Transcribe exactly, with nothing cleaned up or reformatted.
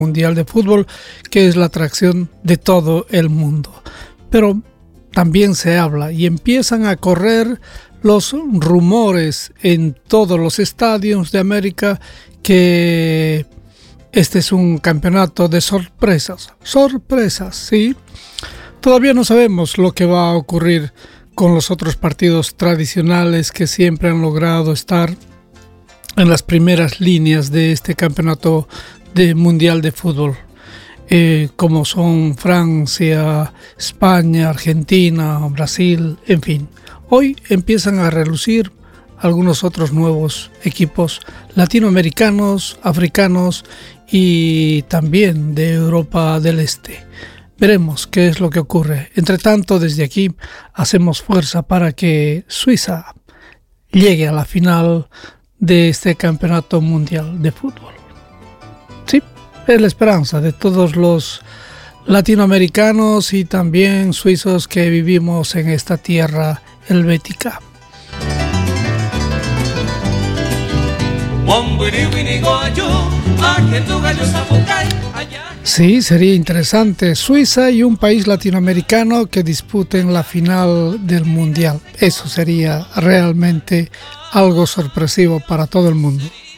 Mundial de Fútbol, que es la atracción de todo el mundo. Pero también se habla y empiezan a correr los rumores en todos los estadios de América que este es un campeonato de sorpresas. Sorpresas, sí. Todavía no sabemos lo que va a ocurrir con los otros partidos tradicionales que siempre han logrado estar en las primeras líneas de este campeonato de mundial de fútbol, eh, como son Francia, España, Argentina, Brasil, en fin. Hoy empiezan a relucir algunos otros nuevos equipos latinoamericanos, africanos y también de Europa del Este. Veremos qué es lo que ocurre. Entre tanto, desde aquí hacemos fuerza para que Suiza llegue a la final de este campeonato mundial de fútbol. Sí, es la esperanza de todos los latinoamericanos y también suizos que vivimos en esta tierra helvética. Sí, sería interesante Suiza y un país latinoamericano que disputen la final del mundial. Eso sería realmente algo sorpresivo para todo el mundo.